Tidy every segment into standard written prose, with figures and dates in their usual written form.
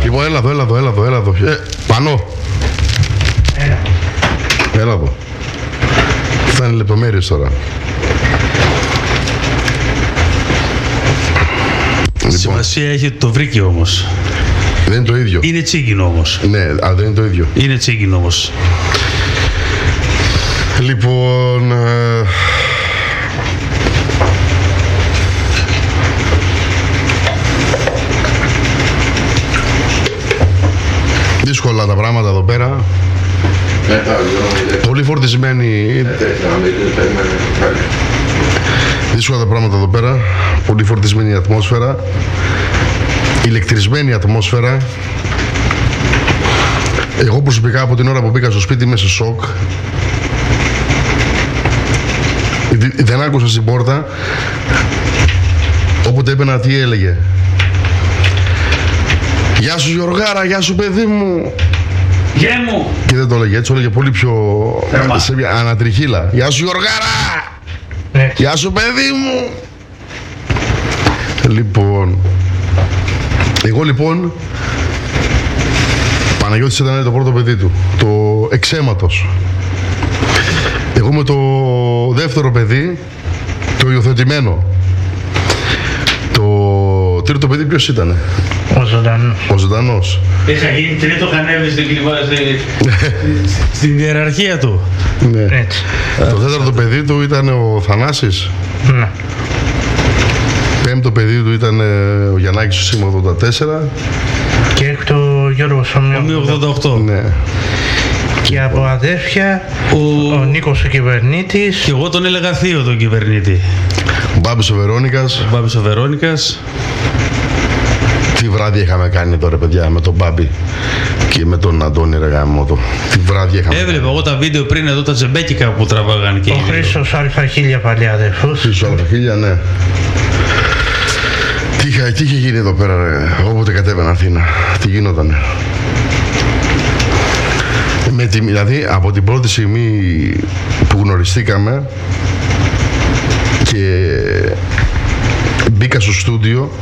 Λοιπόν, έλα εδώ. Πανώ. Έλα εδώ. Θα είναι λεπτομέρειες τώρα. Σημασία έχει ότι το βρήκε όμως. Δεν είναι το ίδιο. Είναι τσίγκινο όμως. Ναι, αλλά δεν είναι το ίδιο. Είναι τσίγκινο όμως. Λοιπόν... δύσκολα τα πράγματα εδώ πέρα. Πολύ φορτισμένοι. Δύσκολα τα πράγματα εδώ πέρα. Πολύ φορτισμένη η ατμόσφαιρα. Ηλεκτρισμένη η ατμόσφαιρα. Εγώ προσωπικά από την ώρα που μπήκα στο σπίτι είμαι σε σοκ. Δεν άκουσα στην πόρτα. Όποτε έμπαινα τι έλεγε. Γεια σου Γιωργάρα, γεια σου παιδί μου. Γεια μου. Και δεν το έλεγε έτσι, το έλεγε πολύ πιο... σε μια ανατριχύλα. Γεια σου Γιωργάρα. Γεια σου παιδί μου. Λοιπόν... εγώ λοιπόν... Παναγιώτης ήταν το πρώτο παιδί του. Το εξαίματος. Εγώ είμαι το δεύτερο παιδί. Το υιοθετημένο. Το τρίτο παιδί ποιος ήτανε? Ο ζωντανός. Είχα γίνει τρίτο κανέβη στην ιεραρχία του. Ναι. Το τέταρτο παιδί του ήταν ο Θανάσης. Ναι. Πέμπτο παιδί του ήταν ο Γιαννάκης ο Σήμα 84. Και έκτο ο Γιώργος Ομοίου 88. Ναι. Και από αδέρφια ο Νίκος ο Κυβερνήτης. Και εγώ τον έλεγα θείο τον Κυβερνήτη. Ο Μπάμπης ο Βερόνικας. Μπάμπης ο Βερόνικας. Τι βράδυ είχαμε κάνει τώρα παιδιά με τον Μπάμπη και με τον Αντώνη ρε γαμώτο. Τι βράδυ είχαμε. Έβλεπα εγώ τα βίντεο πριν εδώ τα τζεμπέκικα που τραβάγαν και ο Χρήστος Α1000 παλιά αδερφός. Χρήστος Α1000, ναι. Τι είχε γίνει εδώ πέρα ρε, όποτε κατέβαινα Αθήνα. Τι γινότανε. Δηλαδή από την πρώτη στιγμή που γνωριστήκαμε και μπήκα στο στούντιο,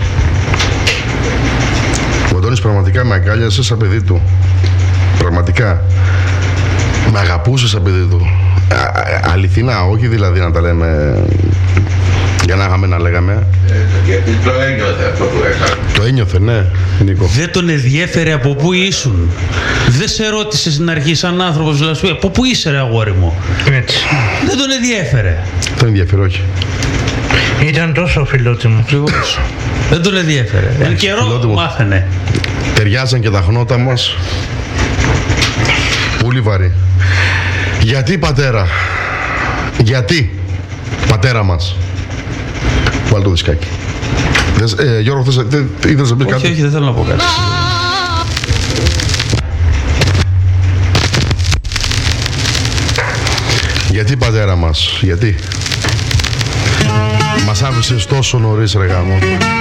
ο Αντώνης πραγματικά με αγκάλιασε σαν παιδί του. Πραγματικά. Με αγαπούσε σαν παιδί του. Αληθινά, όχι δηλαδή να τα λέμε για να είχαμε να λέγαμε. Γιατί το ένιωθε αυτό που έκανε. Το ένιωθε, ναι, Νίκο. Δεν τον ενδιέφερε από πού ήσουν. Δεν σε ρώτησε στην αρχή σαν άνθρωπος, δηλαδή, από πού είσαι ρε αγόρι μου. Έτσι. Δεν τον ενδιέφερε. Τον ενδιαφέρει, όχι. Ήταν τόσο φιλότιμο. Δεν τον ενδιέφερε. Εν καιρό μάθαινε. Ταιριάζαν και τα χνότα μας. Πολύ βαρύ. Γιατί πατέρα? Γιατί πατέρα μας? Βάλε το δισκάκι. Γιώργο, ήθελες να πεις κάτι? Όχι, δεν θέλω να πω κάτι. Γιατί πατέρα μας? Γιατί? Μας άφησες τόσο νωρίς ρε γάμο.